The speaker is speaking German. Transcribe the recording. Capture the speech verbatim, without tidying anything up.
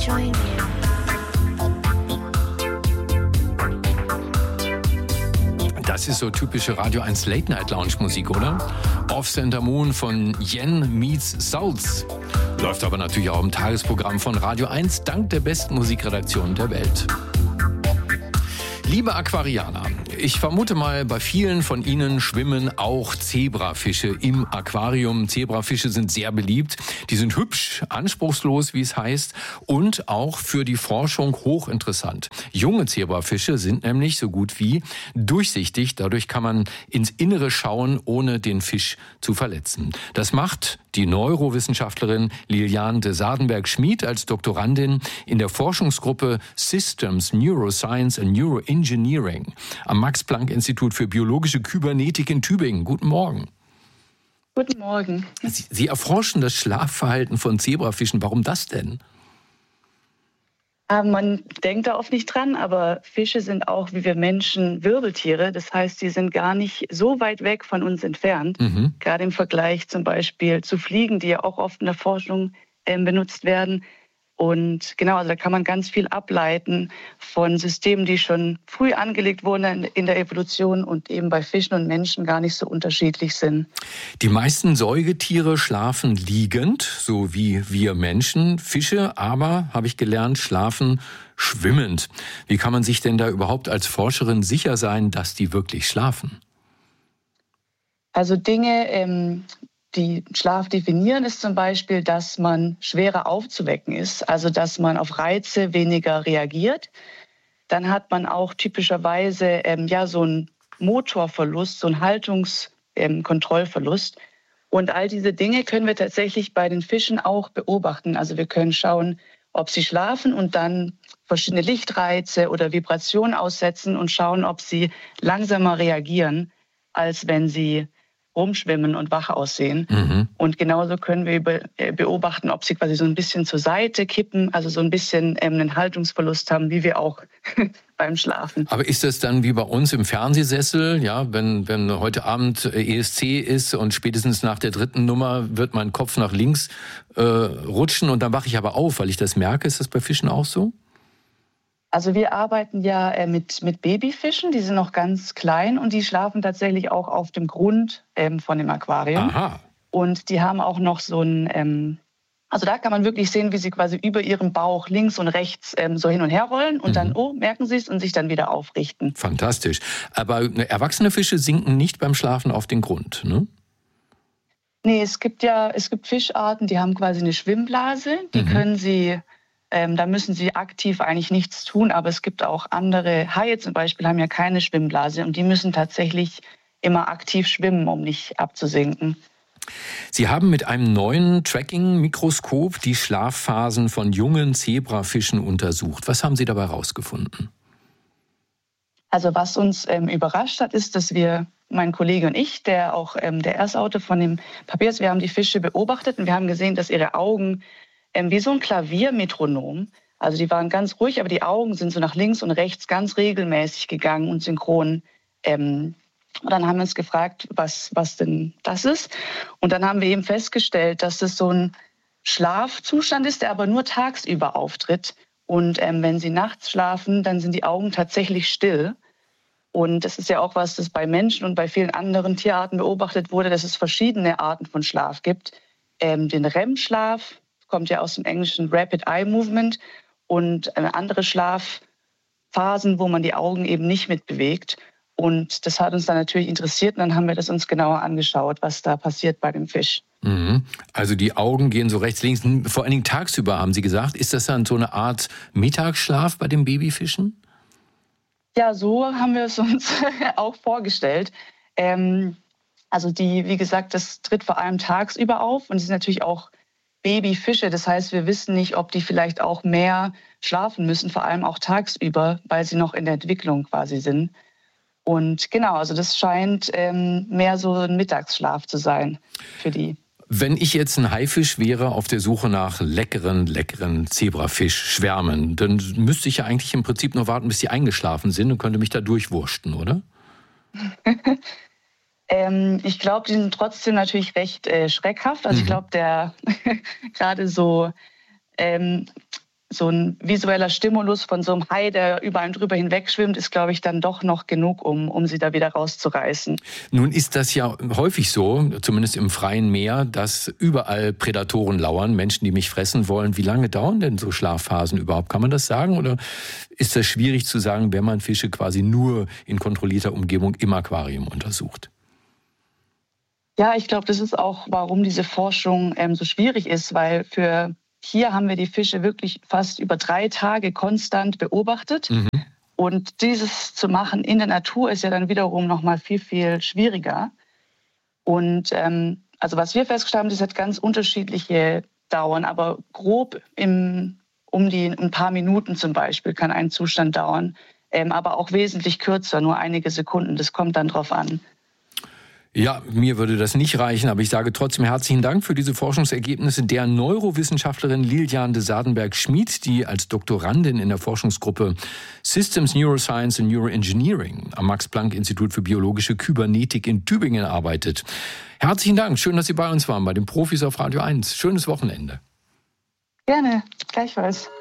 join you. Das ist so typische Radio eins Late Night Lounge Musik, oder? Off Center Moon von Yen Meets Souls. Läuft aber natürlich auch im Tagesprogramm von Radio eins, dank der besten Musikredaktion der Welt. Liebe Aquarianer, ich vermute mal, bei vielen von Ihnen schwimmen auch Zebrafische im Aquarium. Zebrafische sind sehr beliebt. Die sind hübsch, anspruchslos, wie es heißt, und auch für die Forschung hochinteressant. Junge Zebrafische sind nämlich so gut wie durchsichtig. Dadurch kann man ins Innere schauen, ohne den Fisch zu verletzen. Das macht die Neurowissenschaftlerin Liliane de Sardenberg-Schmid als Doktorandin in der Forschungsgruppe Systems, Neuroscience and Neuroengineering am Max-Planck-Institut für biologische Kybernetik in Tübingen. Guten Morgen. Guten Morgen. Sie, Sie erforschen das Schlafverhalten von Zebrafischen. Warum das denn? Äh, man denkt da oft nicht dran, aber Fische sind auch, wie wir Menschen, Wirbeltiere. Das heißt, sie sind gar nicht so weit weg von uns entfernt. Mhm. Gerade im Vergleich zum Beispiel zu Fliegen, die ja auch oft in der Forschung äh, benutzt werden. Und genau, also da kann man ganz viel ableiten von Systemen, die schon früh angelegt wurden in der Evolution und eben bei Fischen und Menschen gar nicht so unterschiedlich sind. Die meisten Säugetiere schlafen liegend, so wie wir Menschen. Fische aber, habe ich gelernt, schlafen schwimmend. Wie kann man sich denn da überhaupt als Forscherin sicher sein, dass die wirklich schlafen? Also Dinge, ähm, die Schlaf definieren, ist zum Beispiel, dass man schwerer aufzuwecken ist, also dass man auf Reize weniger reagiert. Dann hat man auch typischerweise ähm, ja, so einen Motorverlust, so einen Haltungskontrollverlust. Ähm, Und all diese Dinge können wir tatsächlich bei den Fischen auch beobachten. Also wir können schauen, ob sie schlafen und dann verschiedene Lichtreize oder Vibrationen aussetzen und schauen, ob sie langsamer reagieren, als wenn sie rumschwimmen und wach aussehen. Mhm. Und genauso können wir beobachten, ob sie quasi so ein bisschen zur Seite kippen, also so ein bisschen ähm, einen Haltungsverlust haben, wie wir auch beim Schlafen. Aber ist das dann wie bei uns im Fernsehsessel, ja, wenn, wenn heute Abend E S C ist und spätestens nach der dritten Nummer wird mein Kopf nach links äh, rutschen und dann wache ich aber auf, weil ich das merke? Ist das bei Fischen auch so? Also wir arbeiten ja äh, mit, mit Babyfischen, die sind noch ganz klein und die schlafen tatsächlich auch auf dem Grund ähm, von dem Aquarium. Aha. Und die haben auch noch so ein, ähm, also da kann man wirklich sehen, wie sie quasi über ihrem Bauch links und rechts ähm, so hin und her rollen und mhm. dann, oh, merken sie es und sich dann wieder aufrichten. Fantastisch. Aber erwachsene Fische sinken nicht beim Schlafen auf den Grund, ne? Nee, es gibt ja, es gibt Fischarten, die haben quasi eine Schwimmblase, die mhm. können sie... Ähm, da müssen sie aktiv eigentlich nichts tun, aber es gibt auch andere, Haie zum Beispiel haben ja keine Schwimmblase und die müssen tatsächlich immer aktiv schwimmen, um nicht abzusinken. Sie haben mit einem neuen Tracking-Mikroskop die Schlafphasen von jungen Zebrafischen untersucht. Was haben Sie dabei herausgefunden? Also was uns ähm, überrascht hat, ist, dass wir, mein Kollege und ich, der auch ähm, der Erstautor von dem Papier ist, wir haben die Fische beobachtet und wir haben gesehen, dass ihre Augen wie so ein Klaviermetronom. Also die waren ganz ruhig, aber die Augen sind so nach links und rechts ganz regelmäßig gegangen und synchron. Ähm, und dann haben wir uns gefragt, was, was denn das ist. Und dann haben wir eben festgestellt, dass das so ein Schlafzustand ist, der aber nur tagsüber auftritt. Und ähm, wenn sie nachts schlafen, dann sind die Augen tatsächlich still. Und das ist ja auch was, das bei Menschen und bei vielen anderen Tierarten beobachtet wurde, dass es verschiedene Arten von Schlaf gibt. Ähm, den R E M-Schlaf, kommt ja aus dem englischen Rapid Eye Movement und andere Schlafphasen, wo man die Augen eben nicht mitbewegt. Und das hat uns dann natürlich interessiert und dann haben wir das uns genauer angeschaut, was da passiert bei dem Fisch. Mhm. Also die Augen gehen so rechts, links, vor allen Dingen tagsüber, haben Sie gesagt. Ist das dann so eine Art Mittagsschlaf bei den Babyfischen? Ja, so haben wir es uns auch vorgestellt. Ähm, also die, wie gesagt, das tritt vor allem tagsüber auf und es ist natürlich auch Babyfische. Das heißt, wir wissen nicht, ob die vielleicht auch mehr schlafen müssen, vor allem auch tagsüber, weil sie noch in der Entwicklung quasi sind. Und genau, also das scheint ähm, mehr so ein Mittagsschlaf zu sein für die. Wenn ich jetzt ein Haifisch wäre auf der Suche nach leckeren, leckeren Zebrafischschwärmen, dann müsste ich ja eigentlich im Prinzip nur warten, bis sie eingeschlafen sind und könnte mich da durchwursten, oder? Ähm, ich glaube, die sind trotzdem natürlich recht äh, schreckhaft. Also mhm. ich glaube, der gerade so ähm, so ein visueller Stimulus von so einem Hai, der über einen drüber hinweg schwimmt, ist, glaube ich, dann doch noch genug, um, um sie da wieder rauszureißen. Nun ist das ja häufig so, zumindest im freien Meer, dass überall Prädatoren lauern, Menschen, die mich fressen wollen. Wie lange dauern denn so Schlafphasen überhaupt? Kann man das sagen? Oder ist das schwierig zu sagen, wenn man Fische quasi nur in kontrollierter Umgebung im Aquarium untersucht? Ja, ich glaube, das ist auch, warum diese Forschung ähm, so schwierig ist, weil für hier haben wir die Fische wirklich fast über drei Tage konstant beobachtet. Mhm. Und dieses zu machen in der Natur ist ja dann wiederum noch mal viel, viel schwieriger. Und ähm, also was wir festgestellt haben, das hat ganz unterschiedliche Dauern, aber grob im, um die ein paar Minuten zum Beispiel kann ein Zustand dauern, ähm, aber auch wesentlich kürzer, nur einige Sekunden. Das kommt dann drauf an. Ja, mir würde das nicht reichen, aber ich sage trotzdem herzlichen Dank für diese Forschungsergebnisse der Neurowissenschaftlerin Lilian de Sardenberg-Schmid, die als Doktorandin in der Forschungsgruppe Systems Neuroscience and Neuroengineering am Max-Planck-Institut für biologische Kybernetik in Tübingen arbeitet. Herzlichen Dank, schön, dass Sie bei uns waren, bei den Profis auf Radio eins. Schönes Wochenende. Gerne, gleichfalls.